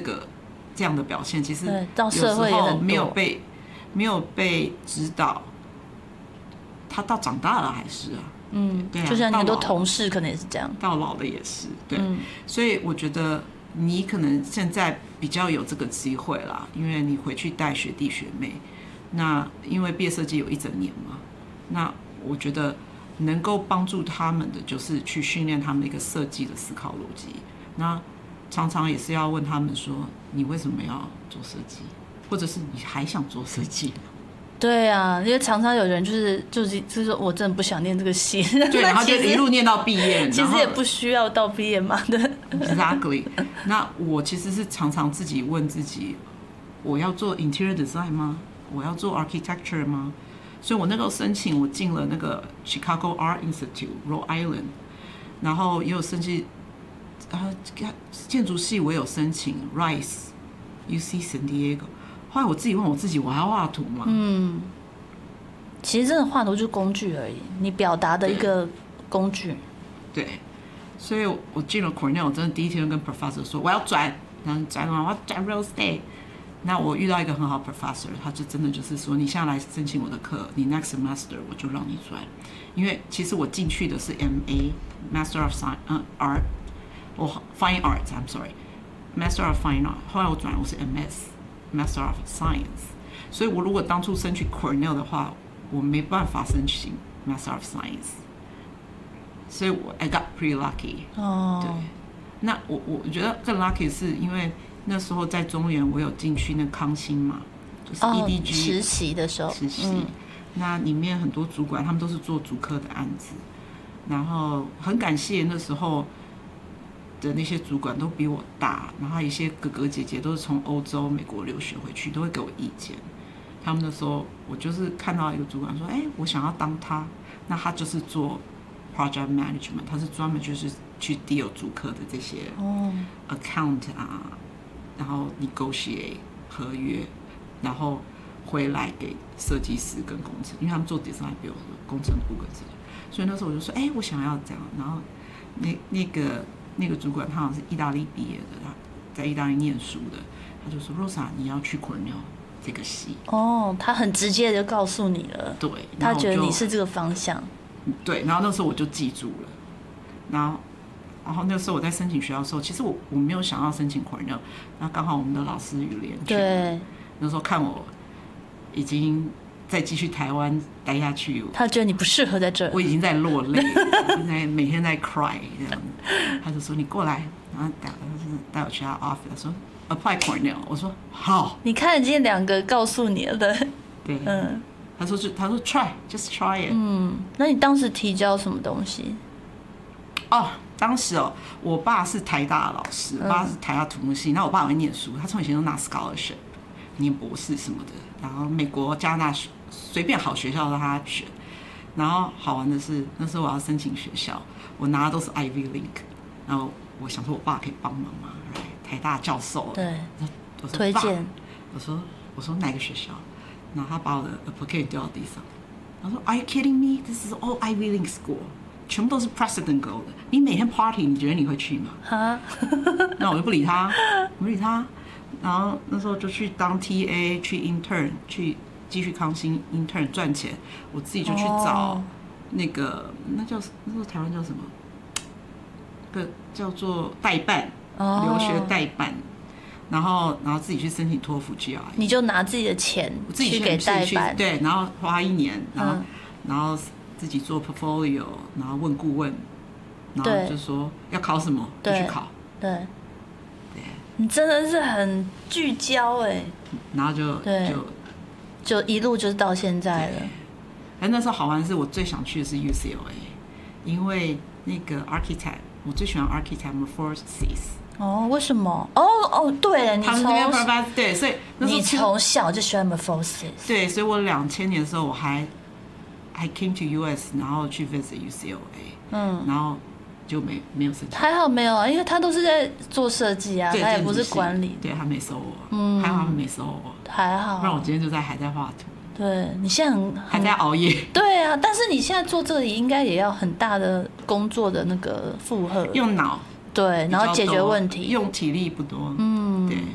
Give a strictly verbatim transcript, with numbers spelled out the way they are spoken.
个这样的表现，其实到社会也很多没有被没有被指导，他到长大了还是啊， 嗯， 对啊， 就像你很多同事可能也是这样， 到老了也是，对， 嗯、 所以我觉得你可能现在比较有这个机会啦，因为你回去带学弟学妹，那因为毕业设计有一整年嘛，那我觉得能够帮助他们的就是去训练他们一个设计的思考逻辑，那常常也是要问他们说，你为什么要做设计，或者是你还想做设计？ 对啊，因为常常有人就是就是就是我真的不想念这个系， 对，然后就一路念到毕业， 其实也不需要到毕业嘛，对。 Exactly。那我其实是常常自己问自己，我要做 interior design 吗？我要做 architecture 吗？所以我那时候申请，我进了那个 Chicago Art Institute Rhode Island， 然后也有申请，呃，建筑系我有申请 Rice、U C San Diego。后来我自己问我自己，我还要画图吗？ 嗯，其实真的画图就是工具而已，你表达的一个工具。 对，对，所以我进了 Cornell， 我真的第一天就跟 professor 说我要转，然后转完我要转 real estate。那我遇到一个很好 professor， 他就真的就是说，你现在来申请我的课，你 next semester 我就让你转，因为其实我进去的是 M A Master of Science， 嗯 Art， 我 Fine Arts，I'm sorry，Master of Fine Art。后来我转我是 M S。Master of Science， 所以我如果当初申请 Cornell 的话，我没办法申请 Master of Science， 所以我 I got pretty lucky。 哦， 对，那我我觉得更 lucky 是因为那时候在中原，我有进去那康欣嘛，就是 E D G、哦、 实习的时候， 实习、嗯，那里面很多主管他们都是做主科的案子，然后很感谢那时候的那些主管都比我大，然后还有一些哥哥姐姐都是从欧洲、美国留学回去，都会给我意见。他们那时候，我就是看到一个主管说：“哎、欸，我想要当他。”那他就是做 project management， 他是专门就是去 deal 主客的这些 account 啊，然后 negotiate 合约，然后回来给设计师跟工程，因为他们做 design 比我工程部跟这个，所以那时候我就说：“哎、欸，我想要这样。”然后那那个。那个主管他好像是意大利毕业的，他在意大利念书的，他就说 Rosa 你要去 Cornell 这个系。 哦，他很直接的就告诉你了。 对， 他觉得你是这个方向。 对，然后那时候我就记住了。然后，然后那时候我在申请学校的时候，其实我我没有想要申请 Cornell， 那刚好我们的老师雨莲去， 对， 那时候看我已经再继续台湾待下去， 他觉得你不适合在这， 我已经在落泪，在每天在 cry 这样，他就说你过来，然后带带我去他 office， 说 apply Cornell， 我说好。 你看今天两个告诉你了的， 对，嗯，他说就他说 try just try it， 嗯，那你当时提交什么东西？ 哦，当时哦，我爸是台大的老师，我爸是台大土木系，那、嗯、我爸很会念书，他从以前都拿 scholarship， 念博士什么的，然后美国、加拿大随便好学校让他选。然后好玩的是，那时候我要申请学校，我拿的都是 Ivy League， 然后我想说我爸可以帮忙嘛，台大教授， 对， 我说推荐， 我说我说哪个学校？然后他把我的 application 丢到地上，他说 Are you kidding me? This is all Ivy League school， 全部都是 President Go 的，你每天 party， 你觉得你会去吗？哈，那我就不理他，我不理他。然后那时候就去当 T A， 去 intern， 去继续康欣 intern 赚钱，我自己就去找那个、oh. 那叫那时候台湾叫什么？个叫做代办， oh. 留学代办。然后，然后自己去申请托福 G R E， 你就拿自己的钱去给代办， 对，然后花一年，然后、嗯、 然后自己做 portfolio， 然后问顾问，然后就说要考什么就去考， 对，对，你真的是很聚焦哎、欸， 然后就对就就一路就是到现在了。 哎，那时候好玩的是，我最想去的是 U C L A， 因为那个 architect， 我最喜欢 architect Morphosis。哦， 为什么？哦哦，对，你从对，所以你从小就喜欢 Morphosis。 对，所以我两千年的时候，我还还 came to U S， 然后去 visit U C L A， 嗯，然后就没没有申请。 还好没有啊，因为他都是在做设计啊，他也不是管理。 对，他没收我，嗯，还好他没收我， 还好。 不然我今天就在还在画图。 对，你现在很还在熬夜。 对啊，但是你现在做这里应该也要很大的工作的那个负荷， 用脑。 对，然后解决问题， 用体力不多。 嗯。